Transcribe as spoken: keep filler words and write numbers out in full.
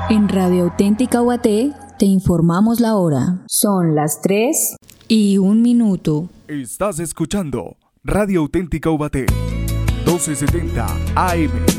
En Radio Auténtica Ubaté te informamos la hora. Son las tres y un minuto. Estás escuchando Radio Auténtica Ubaté, doce setenta A M.